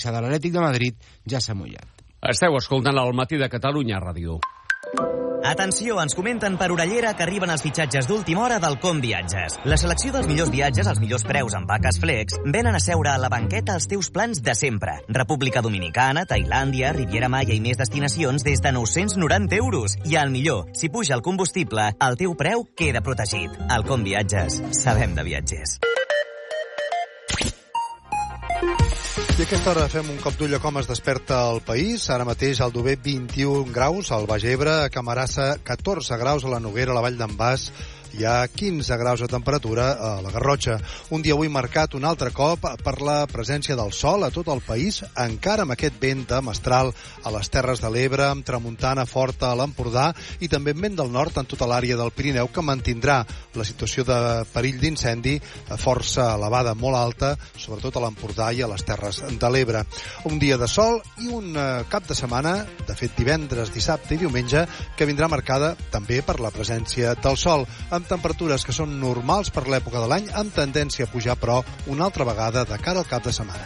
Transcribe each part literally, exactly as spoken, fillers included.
baixa de l'Atlètic de Madrid ja s'ha mullat. Esteu escoltant al Matí de Catalunya Ràdio. Atenció, ens comenten per orellera que arriben els fitxatges d'última hora del Com Viatges. La selecció dels millors viatges als millors preus amb vaques flex venen a seure a la banqueta els teus plans de sempre. República Dominicana, Tailàndia, Riviera Maya i més destinacions des de nou-cents noranta euros. I el millor, si puja el combustible, el teu preu queda protegit. Al Com Viatges, sabem de viatgers. I a aquesta hora fem un cop d'ull a com es desperta el país. Ara mateix al Dover vint-i-un graus, al Baix Ebre, a Camarasa catorze graus, a la Noguera, a la Vall d'en Bas hi ha quinze graus de temperatura a la Garrotxa. Un dia avui marcat un altre cop per la presència del sol a tot el país, encara amb aquest vent de mestral a les Terres de l'Ebre, amb tramuntana forta a l'Empordà i també amb vent del nord en tota l'àrea del Pirineu, que mantindrà la situació de perill d'incendi força elevada, molt alta, sobretot a l'Empordà i a les Terres de l'Ebre. Un dia de sol i un cap de setmana, de fet divendres, dissabte i diumenge, que vindrà marcada també per la presència del sol, amb temperatures que són normals per l'època de l'any, amb tendència a pujar, però, una altra vegada de cara al cap de setmana.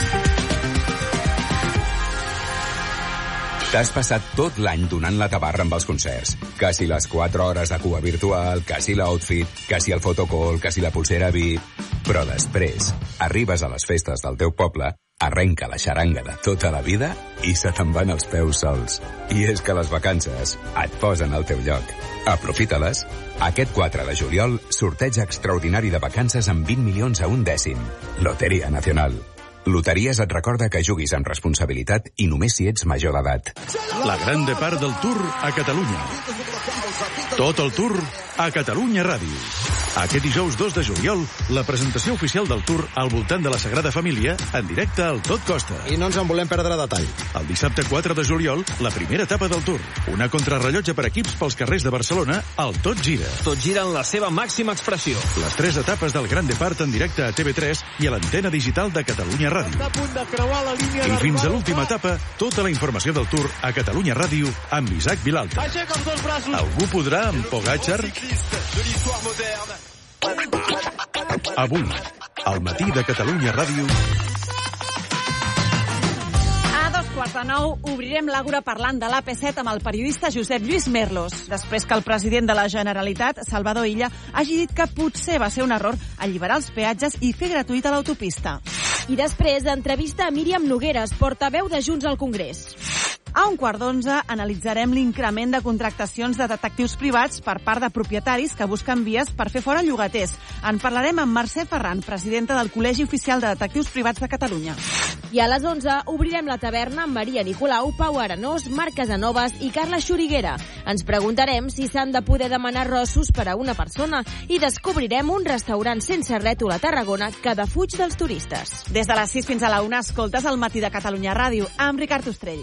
T'has passat tot l'any donant la tabarra amb els concerts. Que si les quatre hores de cua virtual, que si l'outfit, que si el fotocall, que si la pulsera V I P... Però després, arribes a les festes del teu poble, arrenca la xaranga de tota la vida i se te'n van els peus sols. I és que les vacances et posen al teu lloc. Aprofita-les. Aquest quatre de juliol, sorteig extraordinari de vacances amb vint milions a un dècim. Loteria Nacional. Loteries et recorda que juguis amb responsabilitat i només si ets major d'edat. La gran part del Tour a Catalunya. Tot el Tour a Catalunya Ràdio. Aquest dijous dos de juliol, la presentació oficial del Tour al voltant de la Sagrada Família en directe al Tot Costa. I no ens en volem perdre detall. El dissabte quatre de juliol, la primera etapa del Tour. Una contrarrellotge per equips pels carrers de Barcelona, al Tot Gira. Tot gira en la seva màxima expressió. Les tres etapes del Gran Depart en directe a T V tres i a l'antena digital de Catalunya Ràdio. Està a punt de creuar la línia I fins a l'última etapa, tota la informació del Tour a Catalunya Ràdio amb Isaac Vilalta. Aixeca els dos braços. Algú podrà amb Pogačar? Avui, al Matí de Catalunya Ràdio. A dos quarts de nou obrirem l'Àgora parlant de l'A P set amb el periodista Josep Lluís Merlos, després que el president de la Generalitat, Salvador Illa, hagi dit que potser va ser un error alliberar els peatges i fer gratuïta l'autopista. I després, entrevista a Míriam Nogueres, portaveu de Junts al Congrés. A un quart d'onze analitzarem l'increment de contractacions de detectius privats per part de propietaris que busquen vies per fer fora llogaters. En parlarem amb Mercè Ferran, presidenta del Col·legi Oficial de Detectius Privats de Catalunya. I a les onze obrirem la taverna amb Maria Nicolau, Pau Arenós, Marc Casanovas i Carla Xuriguera. Ens preguntarem si s'han de poder demanar rossos per a una persona i descobrirem un restaurant sense rètol a Tarragona que defuig dels turistes. Des de les sis fins a la una escoltes el Matí de Catalunya Ràdio amb Ricard Ostrell.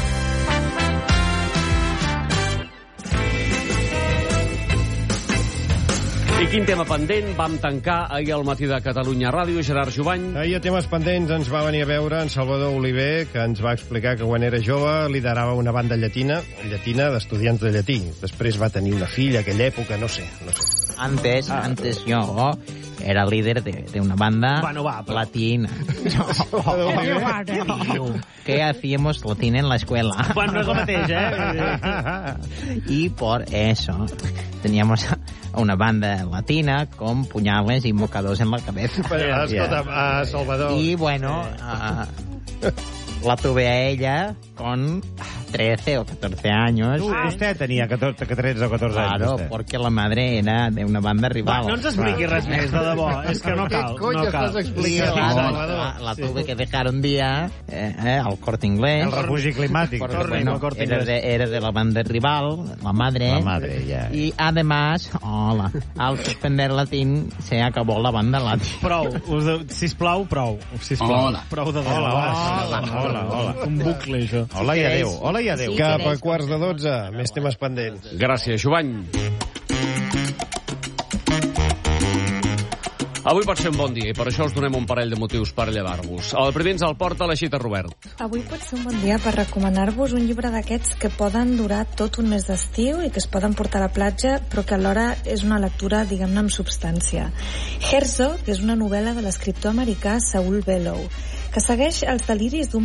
I quin tema pendent vam tancar ahir al Matí de Catalunya Ràdio, Gerard Jovany? Ahir a temes pendents ens va venir a veure en Salvador Oliver, que ens va explicar que quan era jove liderava una banda llatina, llatina d'estudiants de llatí. Després va tenir una filla, aquella època, no sé, no sé. Antes, ah, antes yo era líder de, de una banda bueno, va, pero... latina. No, que hacíamos latín en la escuela. Bueno, no es lo mateix, ¿eh? Y por eso teníamos una banda latina con puñales y mocados en la cabeza. Pero, escolta, yeah. uh, Salvador... Y bueno, uh, la tuve a ella con trece o catorce años. Uh, usted tenía catorze, trece o catorze claro, anys. Claro, porque la madre era de una banda rival. Va, no ens expliqui res més, de debò. És que no cal. No cal. Y la, la, la tuve que dejar un día eh, eh, al Corte Inglés. El refugi climàtic. Porque, bueno, era, de, era de la banda rival, la madre. La madre, ya. Y además, hola, al suspender latín se acabó la banda latín. Prou, us de, sisplau, prou. Sisplau. Hola. Prou de debò. Hola, hola, hola, hola. Un bucle, això. Hola i adéu. Hola i adéu. Cap a quarts de dotze, més temes pendents. Gràcies, Jovany. Avui pot ser un bon dia i per això us donem un parell de motius per llevar-vos. El primer ens el porta l'Aixita Robert. Avui pot ser un bon dia per recomanar-vos un llibre d'aquests que poden durar tot un mes d'estiu i que es poden portar a la platja, però que alhora és una lectura, diguem-ne, amb substància. Herzog és una novel·la de l'escriptor americà Saul Bellow, que segueix els deliris d'un